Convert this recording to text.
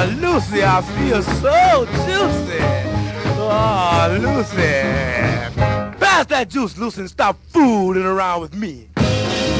Lucy, I feel so juicy. Oh, Lucy. Pass that juice, Lucy, and stop fooling around with me.